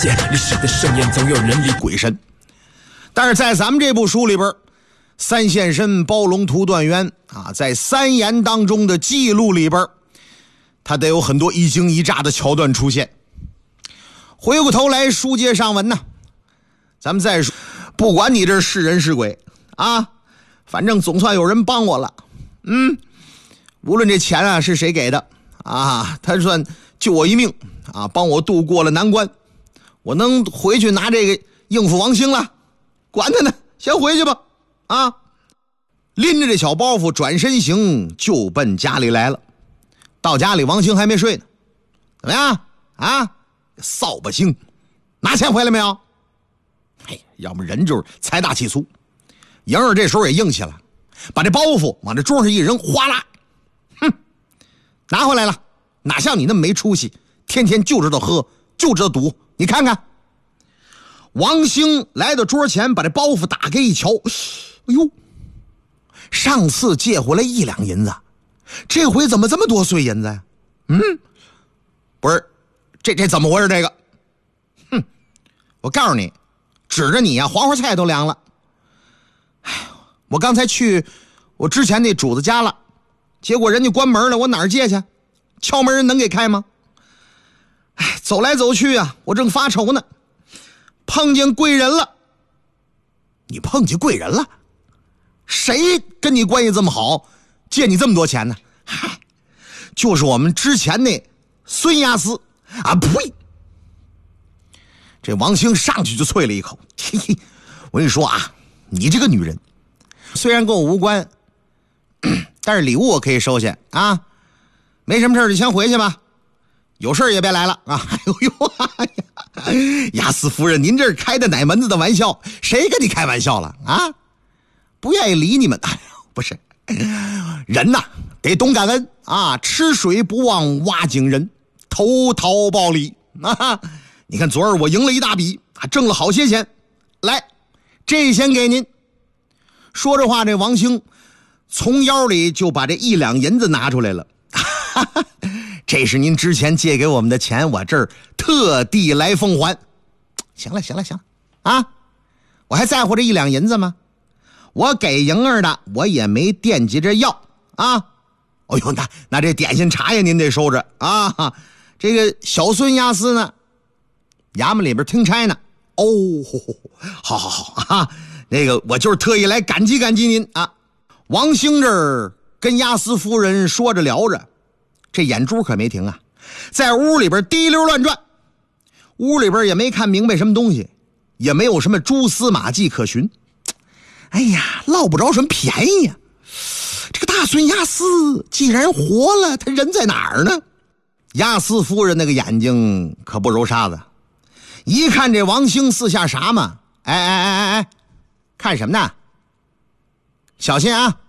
历史的盛宴总有人力鬼神。但是在咱们这部书里边，三现身包龙图断渊啊，在三言当中的记录里边，它得有很多一惊一乍的桥段出现。回过头来书接上文呢，咱们再说，不管你这是人是鬼啊，反正总算有人帮我了。无论这钱啊是谁给的啊，他算救我一命啊，帮我度过了难关，我能回去拿这个应付王兴了，管他呢，先回去吧啊！拎着这小包袱转身行，就奔家里来了。到家里王兴还没睡呢，怎么样啊？扫把星拿钱回来没有？要么人就是财大气粗。莹儿这时候也硬气了，把这包袱往这桌上一扔，哗啦，拿回来了。哪像你那么没出息，天天就知道喝，就知道赌。你看看，王兴来到桌前，把这包袱打开一瞧，哎呦，上次借回来1两银子，这回怎么这么多碎银子呀？不是，这怎么回事？这个，我告诉你，指着你呀，黄花菜都凉了。我刚才去我之前那主子家了，结果人家关门了，我哪儿借去？敲门人能给开吗？走来走去啊，我正发愁呢，碰见贵人了。你碰见贵人了？谁跟你关系这么好，借你这么多钱呢？就是我们之前那孙押司啊！呸！这王兴上去就啐了一口，嘿嘿，我跟你说啊，你这个女人虽然跟我无关，但是礼物我可以收下啊。没什么事就先回去吧，有事也别来了啊！哎呦，押司夫人，您这是开的哪门子的玩笑？谁跟你开玩笑了啊？不愿意理你们，不是人呐，得懂感恩啊！吃水不忘挖井人，投桃报李啊！你看昨儿我赢了一大笔，还挣了好些钱，来，这先给您。说着话，这王兴从腰里就把这1两银子拿出来了。这是您之前借给我们的钱，我这儿特地来奉还。行了啊，我还在乎这1两银子吗？我给莹儿的我也没惦记着要啊。哎呦，那这点心茶叶您得收着啊。这个小孙押司呢，衙门里边听差呢。哦，好啊，那个我就是特意来感激您啊。王兴这儿跟押司夫人说着聊着，这眼珠可没停啊，在屋里边滴溜乱转。屋里边也没看明白什么东西，也没有什么蛛丝马迹可寻。哎呀，落不着什么便宜呀。这个大孙押司既然活了，他人在哪儿呢？押司夫人那个眼睛可不揉沙子，一看这王兴四下啥嘛，哎，看什么呢？小心啊，